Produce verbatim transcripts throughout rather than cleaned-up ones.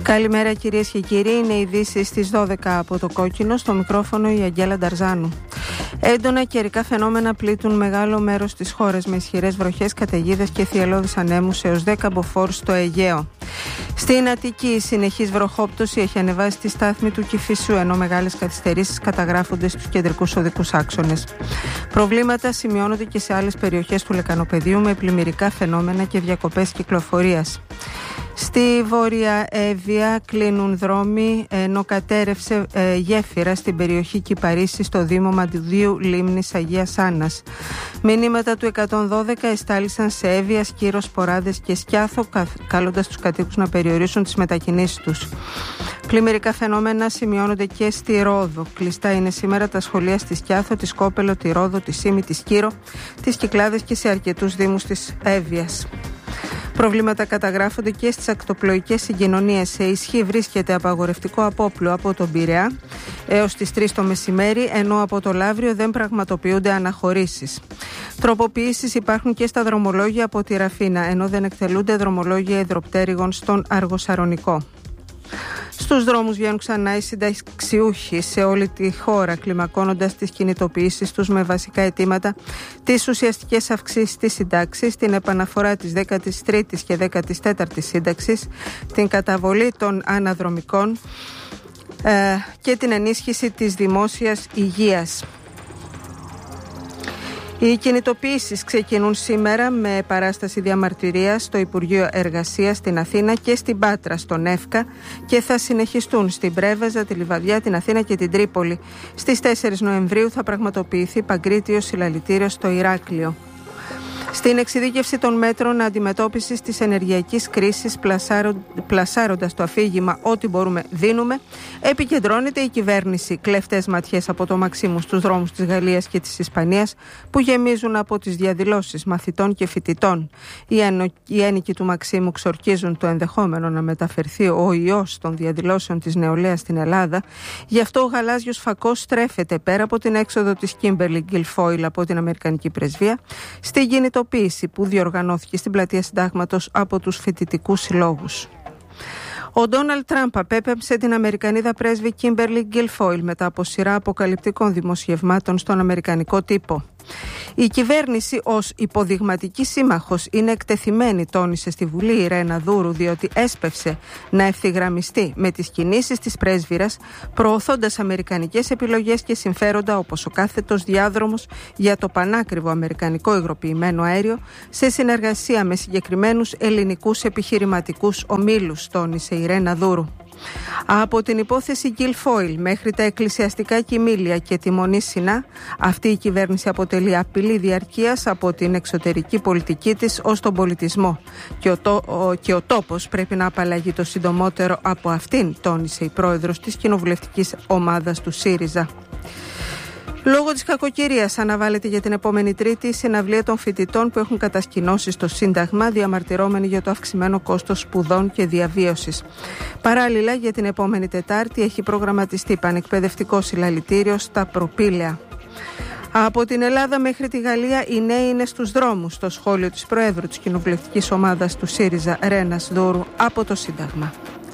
Καλημέρα κυρίες και κύριοι, είναι οι ειδήσεις στις δώδεκα από το Κόκκινο, στο μικρόφωνο η Αγγέλα Νταρζάνου. Έντονα καιρικά φαινόμενα πλήττουν μεγάλο μέρος της χώρας με ισχυρές βροχές, καταιγίδες και θυελλώδεις ανέμους έως δέκα μποφόρ στο Αιγαίο. Στην Αττική η συνεχής βροχόπτωση έχει ανεβάσει τη στάθμη του Κηφισού, ενώ μεγάλες καθυστερήσεις καταγράφονται στους κεντρικούς οδικούς άξονες. Προβλήματα σημειώνονται και σε άλλες περιοχές του Λεκανοπεδίου με πλημμυρικά φαινόμενα και διακοπές κυκλοφορίας. Στη Βόρεια Εύβοια κλείνουν δρόμοι, ενώ κατέρευσε ε, γέφυρα στην περιοχή Κυπαρίσσης στο Δήμο Μαντουδίου Λίμνης Αγίας Άννας. Μηνύματα του εκατόν δώδεκα εστάλησαν σε Εύβοια, Σκύρο, Σποράδες και Σκιάθο, καλώντας τους κατοίκους να περιορίσουν τις μετακινήσεις τους. Πλημμυρικά φαινόμενα σημειώνονται και στη Ρόδο. Κλειστά είναι σήμερα τα σχολεία στη Σκιάθο, τη Σκόπελο, τη Ρόδο, τη Σύμη, τη Σκύρο, τις Κυκλάδες και σε αρκετούς δήμους της Εύβοιας. Προβλήματα καταγράφονται και στις ακτοπλοϊκές συγκοινωνίες. Σε ισχύ βρίσκεται απαγορευτικό απόπλου από τον Πειραιά έως τις τρεις το μεσημέρι, ενώ από το Λαύριο δεν πραγματοποιούνται αναχωρήσεις. Τροποποιήσεις υπάρχουν και στα δρομολόγια από τη Ραφίνα, ενώ δεν εκτελούνται δρομολόγια υδροπτέρυγων στον Αργοσαρονικό. Στους δρόμους βγαίνουν ξανά οι συνταξιούχοι σε όλη τη χώρα, κλιμακώνοντας τις κινητοποιήσεις τους με βασικά αιτήματα τις ουσιαστικές αυξήσεις της συντάξης, την επαναφορά της δέκατης τρίτης και δέκατης τέταρτης σύνταξης, την καταβολή των αναδρομικών ε, και την ενίσχυση της δημόσιας υγείας. Οι κινητοποιήσεις ξεκινούν σήμερα με παράσταση διαμαρτυρίας στο Υπουργείο Εργασίας στην Αθήνα και στην Πάτρα στον ΕΦΚΑ και θα συνεχιστούν στην Πρέβεζα, τη Λιβαδιά, την Αθήνα και την Τρίπολη. Στις τέσσερις Νοεμβρίου θα πραγματοποιηθεί παγκρίτιο συλλαλητήριο στο Ηράκλειο. Στην εξειδίκευση των μέτρων αντιμετώπισης της ενεργειακής κρίσης, πλασάροντας το αφήγημα «Ό,τι μπορούμε δίνουμε», επικεντρώνεται η κυβέρνηση. Κλέφτες ματιές από το Μαξίμου στους δρόμους της Γαλλίας και της Ισπανίας, που γεμίζουν από τις διαδηλώσεις μαθητών και φοιτητών. Οι, ένο... οι ένικοι του Μαξίμου ξορκίζουν το ενδεχόμενο να μεταφερθεί ο ιός των διαδηλώσεων της νεολαίας στην Ελλάδα. Γι' αυτό ο γαλάζιος φακός στρέφεται πέρα από την έξοδο της Κίμπερλι Γκιλφόιλ από την Αμερικανική Πρεσβεία στην κινητοποίηση που διοργανώθηκε στην πλατεία Συντάγματος από τους φοιτητικούς συλλόγους. Ο Ντόναλντ Τραμπ απέπεμψε την Αμερικανίδα πρέσβη Κίμπερλι Γκιλφόιλ μετά από σειρά αποκαλυπτικών δημοσιευμάτων στον αμερικανικό τύπο. Η κυβέρνηση ως υποδειγματική σύμμαχος είναι εκτεθειμένη, τόνισε στη Βουλή η Ρένα Δούρου, διότι έσπευσε να ευθυγραμμιστεί με τις κινήσεις της πρέσβυρας, προωθώντας αμερικανικές επιλογές και συμφέροντα όπως ο κάθετος διάδρομος για το πανάκριβο αμερικανικό υγροποιημένο αέριο σε συνεργασία με συγκεκριμένους ελληνικούς επιχειρηματικούς ομίλους, τόνισε η Ρένα Δούρου. Από την υπόθεση Γκιλφόιλ μέχρι τα εκκλησιαστικά κοιμήλια και τη Μονή Σινά, αυτή η κυβέρνηση αποτελεί απειλή διαρκείας από την εξωτερική πολιτική της ως τον πολιτισμό και ο, το, ο, και ο τόπος πρέπει να απαλλαγεί το συντομότερο από αυτήν, τόνισε η πρόεδρος της κοινοβουλευτικής ομάδας του ΣΥΡΙΖΑ. Λόγω της κακοκαιρίας αναβάλλεται για την επόμενη Τρίτη η συναυλία των φοιτητών που έχουν κατασκηνώσει στο Σύνταγμα, διαμαρτυρώμενοι για το αυξημένο κόστος σπουδών και διαβίωσης. Παράλληλα, για την επόμενη Τετάρτη έχει προγραμματιστεί πανεκπαιδευτικό συλλαλητήριο στα Προπήλαια. Από την Ελλάδα μέχρι τη Γαλλία οι νέοι είναι στους δρόμους, στο σχόλιο της Προέδρου της κοινοβουλευτικής ομάδας του ΣΥΡΙΖΑ, Ρένας Δούρου, από το Σύνταγμα.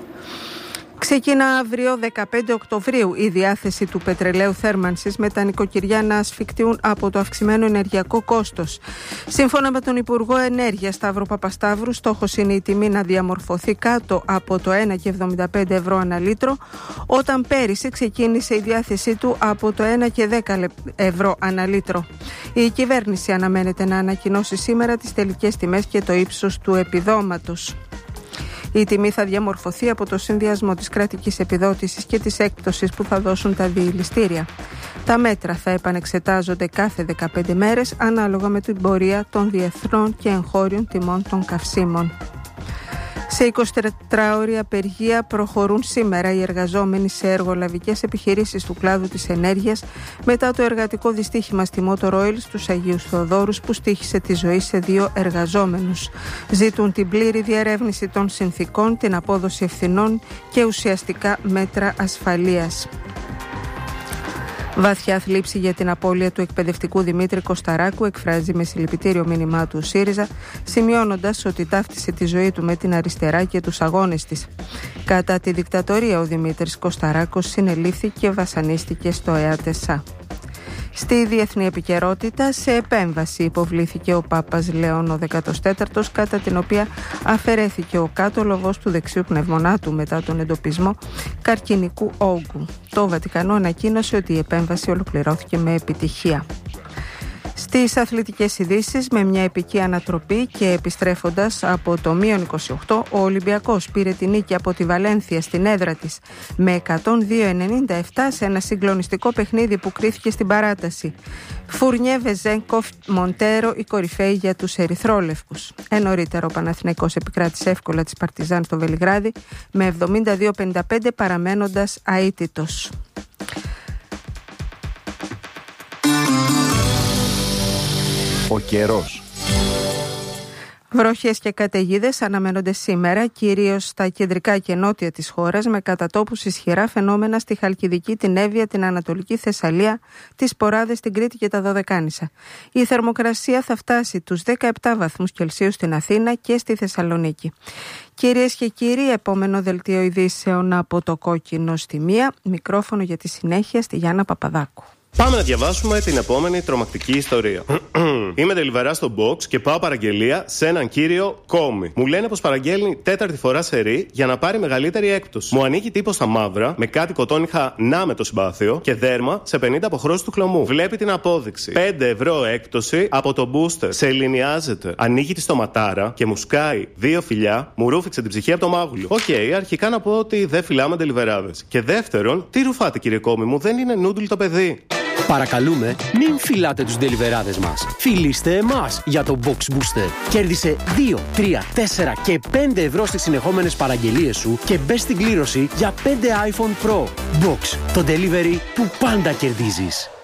Ξεκινά αύριο δεκαπέντε Οκτωβρίου η διάθεση του πετρελαίου θέρμανσης με τα νοικοκυριά να ασφικτιούν από το αυξημένο ενεργειακό κόστος. Σύμφωνα με τον Υπουργό Ενέργειας Σταύρο Παπασταύρου, στόχος είναι η τιμή να διαμορφωθεί κάτω από το ένα κόμμα εβδομήντα πέντε ευρώ ανά λίτρο, όταν πέρυσι ξεκίνησε η διάθεσή του από το ένα κόμμα δέκα ευρώ ανά λίτρο. Η κυβέρνηση αναμένεται να ανακοινώσει σήμερα τις τελικές τιμές και το ύψος του επιδόματος. Η τιμή θα διαμορφωθεί από το συνδυασμό της κρατικής επιδότησης και της έκπτωσης που θα δώσουν τα διηληστήρια. Τα μέτρα θα επανεξετάζονται κάθε δεκαπέντε μέρες ανάλογα με την πορεία των διεθνών και εγχώριων τιμών των καυσίμων. Σε εικοσιτετράωρη απεργία προχωρούν σήμερα οι εργαζόμενοι σε εργολαβικές επιχειρήσεις του κλάδου της ενέργειας μετά το εργατικό δυστύχημα στη Motor Oil στους Αγίους Θεοδόρους που στοίχησε τη ζωή σε δύο εργαζόμενους. Ζητούν την πλήρη διερεύνηση των συνθήκων, την απόδοση ευθυνών και ουσιαστικά μέτρα ασφαλείας. Βαθιά θλίψη για την απώλεια του εκπαιδευτικού Δημήτρη Κωσταράκου εκφράζει με συλληπιτήριο μήνυμά του ΣΥΡΙΖΑ, σημειώνοντας ότι ταύτισε τη ζωή του με την αριστερά και τους αγώνες της. Κατά τη δικτατορία, ο Δημήτρης Κωσταράκος συνελήφθη και βασανίστηκε στο ΕΑΤΕΣΑ. Στη διεθνή επικαιρότητα, σε επέμβαση υποβλήθηκε ο Πάπας Λέων ο δέκατος τέταρτος, κατά την οποία αφαιρέθηκε ο κάτω-λογός του δεξιού πνευμονάτου μετά τον εντοπισμό καρκινικού όγκου. Το Βατικανό ανακοίνωσε ότι η επέμβαση ολοκληρώθηκε με επιτυχία. Στις αθλητικές ειδήσεις, με μια επική ανατροπή και επιστρέφοντας από το μείον είκοσι οκτώ, ο Ολυμπιακός πήρε την νίκη από τη Βαλένθια στην έδρα της με εκατόν δύο ενενήντα επτά σε ένα συγκλονιστικό παιχνίδι που κρίθηκε στην παράταση. Φουρνιέ, Βεζέγκοφ, Μοντέρο, οι κορυφαίοι για τους ερυθρόλευκους. Ε, νωρίτερα ο Παναθηναϊκός επικράτησε εύκολα της Παρτιζάν στο Βελιγράδι με εβδομήντα δύο πενήντα πέντε παραμένοντας αίτητος. Ο καιρός. Βροχές και καταιγίδες αναμένονται σήμερα, κυρίως στα κεντρικά και νότια της χώρας, με κατά τόπους ισχυρά φαινόμενα στη Χαλκιδική, την Εύβοια, την Ανατολική Θεσσαλία, τις Ποράδες, την Κρήτη και τα Δωδεκάνησα. Η θερμοκρασία θα φτάσει τους δεκαεπτά βαθμούς Κελσίου στην Αθήνα και στη Θεσσαλονίκη. Κυρίες και κύριοι, επόμενο δελτίο ειδήσεων από το Κόκκινο στη Μία. Μικρόφωνο για τη συνέχεια στη Γιάννα Παπαδάκου. Πάμε να διαβάσουμε την επόμενη τρομακτική ιστορία. Είμαι τελιβερά στο box και πάω παραγγελία σε έναν κύριο Κόμι. Μου λένε πως παραγγέλνει τέταρτη φορά σερί για να πάρει μεγαλύτερη έκπτωση. Μου ανοίγει τύπο στα μαύρα με κάτι κοτόνιχα να με το συμπάθειο και δέρμα σε πενήντα αποχρώσεις του χλωμού. Βλέπει την απόδειξη. πέντε ευρώ έκπτωση από το booster. Σε ελληνιάζεται. Ανοίγει τη στοματάρα και μου σκάει δύο φιλιά, μου ρούφηξε την ψυχή από το μάγουλο. Οκ, okay, αρχικά να πω ότι δεν φυλάμε τελιβεράδες. Και δεύτερον, τι ρουφάτε κύριε Κόμι μου, δεν είναι νούντουλ το παιδί. Παρακαλούμε, μην φυλάτε τους ντελιβεράδες μας. Φιλήστε εμάς για το Box Booster. Κέρδισε δύο, τρία, τέσσερα και πέντε ευρώ στις συνεχόμενες παραγγελίες σου και μπες στην κλήρωση για πέντε iPhone Pro. Box, το delivery που πάντα κερδίζεις.